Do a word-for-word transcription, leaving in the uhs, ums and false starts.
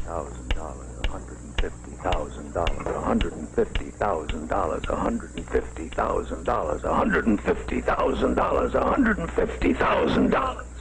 thousand dollars, a hundred and fifty thousand dollars, a hundred and fifty thousand dollars, a hundred and fifty thousand dollars, a hundred and fifty thousand dollars, a hundred and fifty thousand dollars.